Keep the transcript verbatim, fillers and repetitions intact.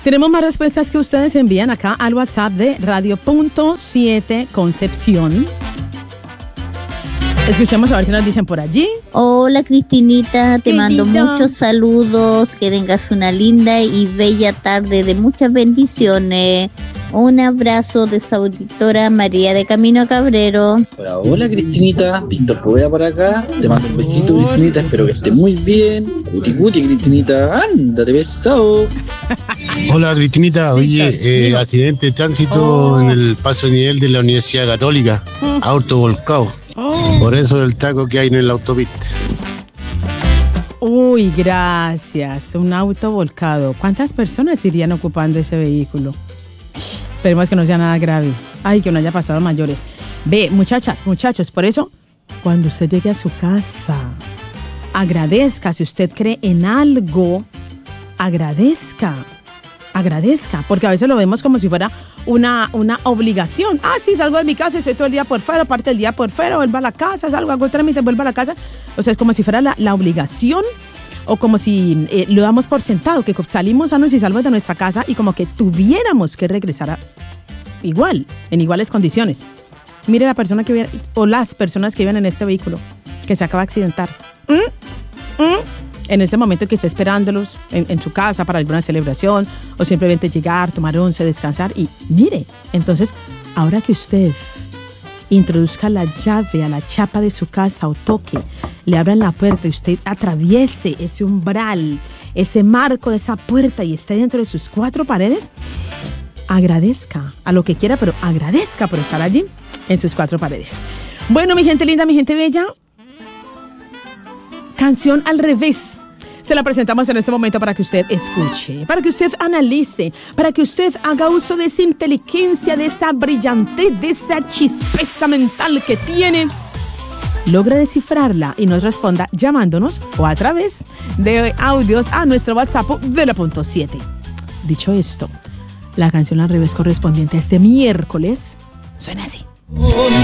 Tenemos más respuestas que ustedes envían acá al WhatsApp de Radio Punto siete Concepción. Escuchamos a ver qué nos dicen por allí. Hola Cristinita, te Qué mando lindo. muchos saludos, que tengas una linda y bella tarde de muchas bendiciones. Un abrazo de su auditora María de Camino a Cabrero. Hola, hola Cristinita, Víctor Poveda por acá. Te mando un besito, Cristinita, espero que estés muy bien. Cuti cuti, Cristinita, ándate besado. Hola Cristinita, oye, Sí, eh, digo. accidente de tránsito Oh. en el paso de nivel de la Universidad Católica, auto volcado, Oh. por eso el taco que hay en la autopista. Uy, gracias. Un auto volcado. ¿Cuántas personas irían ocupando ese vehículo? Esperemos que no sea nada grave. Ay, que no haya pasado a mayores. Ve, muchachas, muchachos, por eso, cuando usted llegue a su casa, agradezca. Si usted cree en algo, agradezca. Agradezca, porque a veces lo vemos como si fuera una, una obligación. Ah, sí, salgo de mi casa, estoy todo el día por fuera, parte del día por fuera, vuelvo a la casa, salgo, hago trámite, vuelvo a la casa. O sea, es como si fuera la, la obligación, o como si eh, lo damos por sentado, que salimos sanos y salvos de nuestra casa y como que tuviéramos que regresar a, igual, en iguales condiciones. Mire la persona que viene, o las personas que viven en este vehículo, que se acaba de accidentar. ¿Mm? ¿Mm? En ese momento que está esperándolos en, en su casa para alguna celebración o simplemente llegar, tomar once, descansar y mire, entonces ahora que usted introduzca la llave a la chapa de su casa o toque, le abran la puerta y usted atraviese ese umbral, ese marco de esa puerta y esté dentro de sus cuatro paredes, agradezca a lo que quiera, pero agradezca por estar allí en sus cuatro paredes. Bueno, mi gente linda, mi gente bella, canción al revés. Se la presentamos en este momento para que usted escuche, para que usted analice, para que usted haga uso de esa inteligencia, de esa brillantez, de esa chispeza mental que tiene. Logre descifrarla y nos responda llamándonos o a través de audios a nuestro WhatsApp de la Punto siete. Dicho esto, la canción al revés correspondiente a este miércoles suena así.